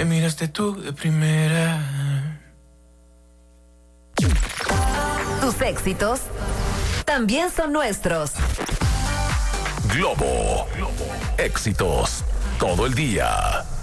Me miraste tú de primera. Tus éxitos también son nuestros. Globo. Éxitos todo el día.